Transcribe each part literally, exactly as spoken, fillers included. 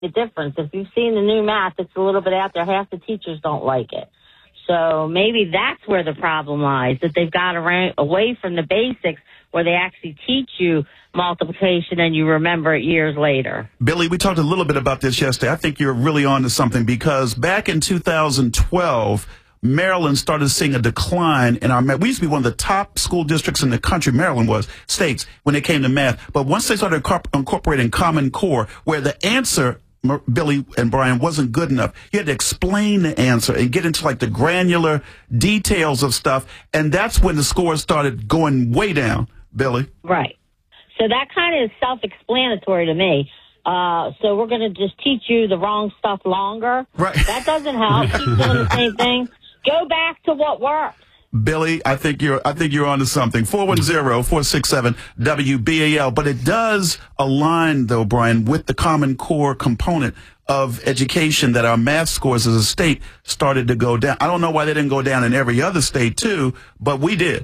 a difference. If you've seen the new math, it's a little bit out there. Half the teachers don't like it. So maybe that's where the problem lies, that they've got around, away from the basics where they actually teach you multiplication and you remember it years later. Billy, we talked a little bit about this yesterday. I think you're really on to something, because back in two thousand twelve, Maryland started seeing a decline in our math. We used to be one of the top school districts in the country, Maryland was, states, when it came to math. But once they started incorporating Common Core, where the answer, Billy and Brian, wasn't good enough, you had to explain the answer and get into like the granular details of stuff. And that's when the scores started going way down, Billy. Right. So that kind of is self-explanatory to me. Uh, so we're going to just teach you the wrong stuff longer. Right. That doesn't help. Keep doing the same thing. Go back to what works. Billy, I think you're I think you're onto something. four one zero, four six seven, W B A L. But it does align, though, Brian, with the Common Core component of education, that our math scores as a state started to go down. I don't know why they didn't go down in every other state, too, but we did.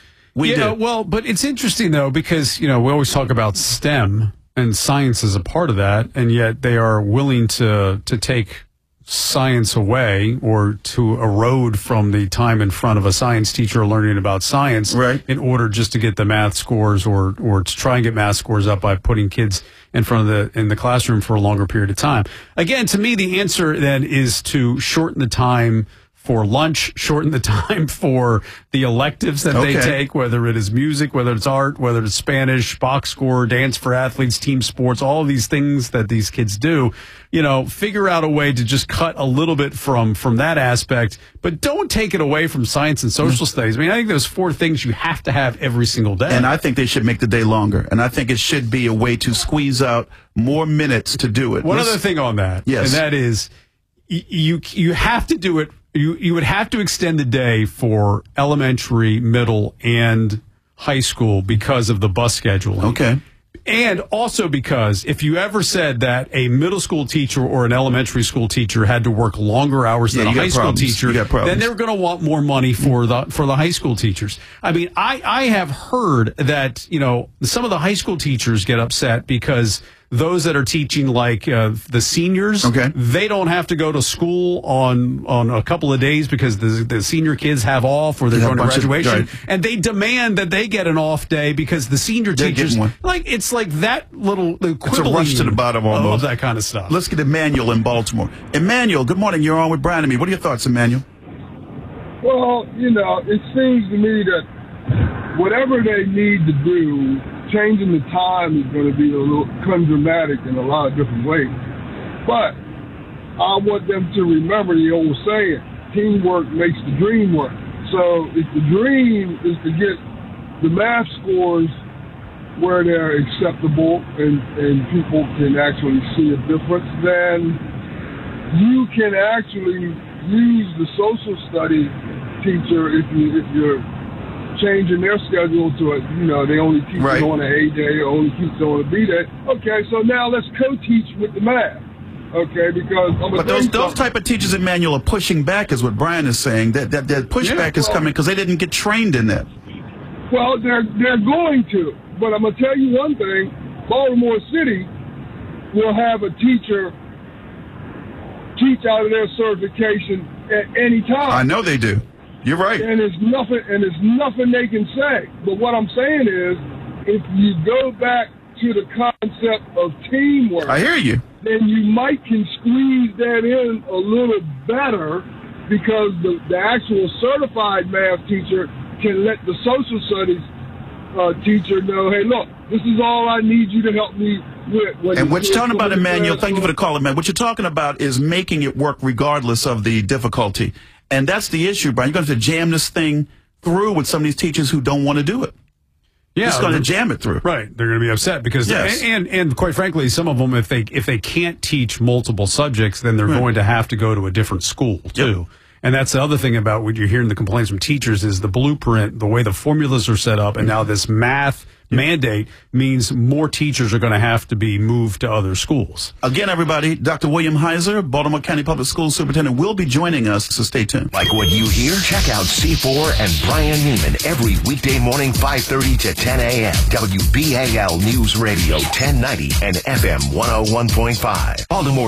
We yeah, did. Well, but it's interesting, though, because, you know, we always talk about STEM, and science is a part of that, and yet they are willing to to take science away, or to erode from the time in front of a science teacher learning about science, right, in order just to get the math scores, or or to try and get math scores up by putting kids in front of the in the classroom for a longer period of time. Again, to me, the answer then is to shorten the time for lunch, shorten the time for the electives that okay. they take, whether it is music, whether it's art, whether it's Spanish, box score, dance for athletes, team sports, all of these things that these kids do. You know, figure out a way to just cut a little bit from from that aspect, but don't take it away from science and social mm-hmm. studies. I mean, I think there's four things you have to have every single day. And I think they should make the day longer. And I think it should be a way to squeeze out more minutes to do it. One Let's, other thing on that, yes. and that is you you have to do it. You you would have to extend the day for elementary, middle, and high school because of the bus scheduling. Okay. And also because if you ever said that a middle school teacher or an elementary school teacher had to work longer hours yeah, than a high school problems. teacher, then they're going to want more money for the for the high school teachers. I mean, I, I have heard that, you know, some of the high school teachers get upset because those that are teaching, like uh, the seniors, okay. they don't have to go to school on on a couple of days because the the senior kids have off, or they're going to graduation, of, right. and they demand that they get an off day because the senior they're teachers, one. like it's like that little the it's a rush to the bottom almost. Of that kind of stuff. Let's get Emmanuel in Baltimore. Emmanuel, good morning. You're on with Brian and me. What are your thoughts, Emmanuel? Well, you know, it seems to me that whatever they need to do, changing the time is going to be a little dramatic in a lot of different ways. But I want them to remember the old saying, teamwork makes the dream work. So if the dream is to get the math scores where they're acceptable and, and people can actually see a difference, then you can actually use the social studies teacher if, you, if you're changing their schedule to a, you know, they only teach right. it on an A day or only teach it on a B day. Okay, so now let's co-teach with the math. Okay, because I'm but those those type of teachers, Emmanuel, are pushing back, is what Brian is saying. That that, that pushback yeah, is well, coming because they didn't get trained in that. Well, they're they're going to, but I'm gonna tell you one thing: Baltimore City will have a teacher teach out of their certification at any time. I know they do. You're right. And there's nothing, and there's nothing they can say. But what I'm saying is, if you go back to the concept of teamwork, I hear you. Then you might can squeeze that in a little better, because the, the actual certified math teacher can let the social studies uh, teacher know, hey, look, this is all I need you to help me with. When and what you're talking about, Emmanuel, thank you for the call, man. What you're talking about is making it work regardless of the difficulty. And that's the issue, Brian. You're going to have to jam this thing through with some of these teachers who don't want to do it. Yeah, just going to jam it through. Right. They're going to be upset because, yes. and, and and quite frankly, some of them, if they if they can't teach multiple subjects, then they're right. going to have to go to a different school too. Yep. And that's the other thing about what you're hearing the complaints from teachers is the blueprint, the way the formulas are set up, and now this math mandate means more teachers are going to have to be moved to other schools. Again, everybody, Doctor William Heiser, Baltimore County Public Schools Superintendent, will be joining us, so stay tuned. Like what you hear? Check out C four and Brian Neiman every weekday morning, five thirty to ten a.m. W B A L News Radio, ten ninety and F M one oh one point five. Baltimore